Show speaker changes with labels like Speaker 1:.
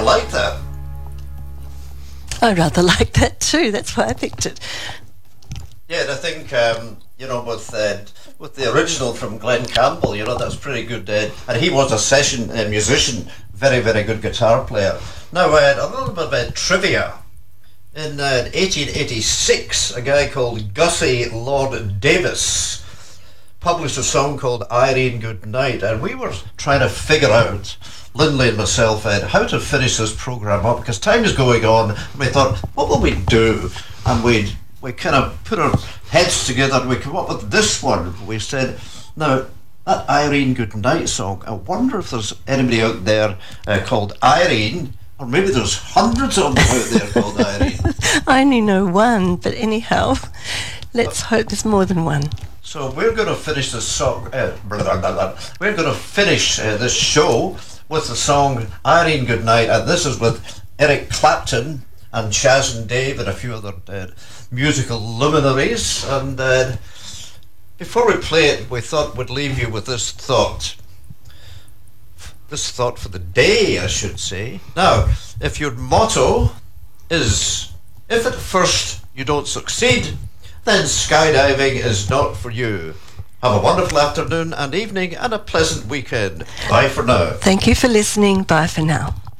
Speaker 1: rather like that.
Speaker 2: I rather like that too. That's why I picked it.
Speaker 1: Yeah, and I think, with the original from Glenn Campbell, that's pretty good. And he was a session musician, very, very good guitar player. Now, a little bit of trivia. In 1886, a guy called Gussie Lord Davis published a song called Irene Goodnight, and we were trying to figure out, Lindley and myself, how to finish this programme up, because time is going on, and we thought, what will we do? And we kind of put our heads together and we came up with this one. We said, now, that Irene Goodnight song, I wonder if there's anybody out there called Irene, or maybe there's hundreds of them out there called Irene.
Speaker 2: I only know one, but anyhow, let's hope there's more than one.
Speaker 1: So we're going to finish this song. We're going to finish this show with the song Irene Goodnight, and this is with Eric Clapton and Chaz and Dave and a few other musical luminaries. And before we play it, we thought we'd leave you with this thought. This thought for the day, I should say. Now, if your motto is, if at first you don't succeed, then skydiving is not for you. Have a wonderful afternoon and evening and a pleasant weekend. Bye for now.
Speaker 2: Thank you for listening. Bye for now.